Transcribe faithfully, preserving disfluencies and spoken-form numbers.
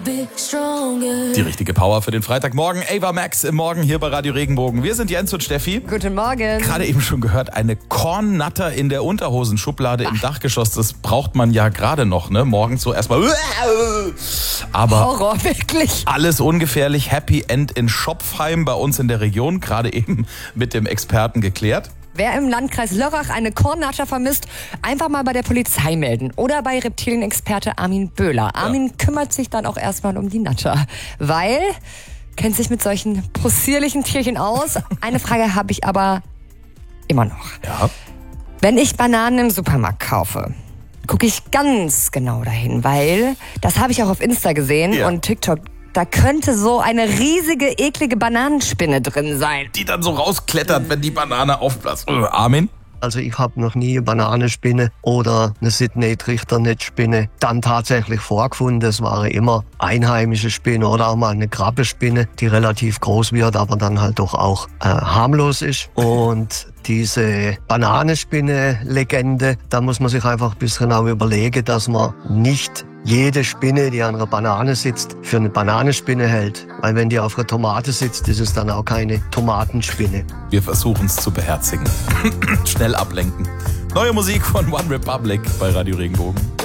Die richtige Power für den Freitagmorgen. Ava Max im Morgen hier bei Radio Regenbogen. Wir sind Jens und Steffi. Guten Morgen. Gerade eben schon gehört, eine Kornnatter in der Unterhosenschublade im Dachgeschoss. Das braucht man ja gerade noch, ne? Morgens so erstmal. Aber Horror, wirklich. alles ungefährlich. Happy End in Schopfheim bei uns in der Region. Gerade eben mit dem Experten geklärt. Wer im Landkreis Lörrach eine Kornnatter vermisst, einfach mal bei der Polizei melden. Oder bei Reptilienexperte Armin Böhler. Armin ja. kümmert sich dann auch erstmal um die Natter. Weil, kennt sich mit solchen possierlichen Tierchen aus. Eine Frage habe ich aber immer noch. Ja. Wenn ich Bananen im Supermarkt kaufe, gucke ich ganz genau dahin, weil das habe ich auch auf Insta gesehen ja. und TikTok. Da könnte so eine riesige, eklige Bananenspinne drin sein. Die dann so rausklettert, wenn die Banane aufplatzt. Äh, Armin? Also ich habe noch nie eine Bananenspinne oder eine Sydney-Trichternetzspinne dann tatsächlich vorgefunden. Es waren immer einheimische Spinnen oder auch mal eine Krabbenspinne, die relativ groß wird, aber dann halt doch auch äh, harmlos ist. Und diese Bananenspinne-Legende, da muss man sich einfach ein bisschen auch überlegen, dass man nicht jede Spinne, die an einer Banane sitzt, für eine Bananenspinne hält. Weil wenn die auf einer Tomate sitzt, ist es dann auch keine Tomatenspinne. Wir versuchen es zu beherzigen. Schnell ablenken. Neue Musik von One Republic bei Radio Regenbogen.